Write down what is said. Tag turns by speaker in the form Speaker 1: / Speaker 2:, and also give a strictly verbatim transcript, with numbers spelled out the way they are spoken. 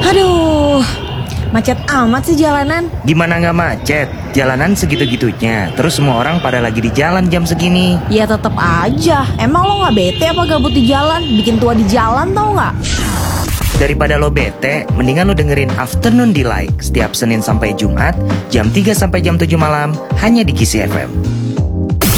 Speaker 1: Aduh, macet amat sih jalanan.
Speaker 2: Gimana nggak macet? Jalanan segitu-gitunya. Terus semua orang pada lagi di jalan jam segini.
Speaker 1: Ya tetep aja. Emang lo nggak bete apa gabut di jalan? Bikin tua di jalan tau nggak?
Speaker 2: Daripada lo bete, mendingan lo dengerin Afternoon Delight setiap Senin sampai Jumat jam tiga sampai jam tujuh malam hanya di Kisi F M.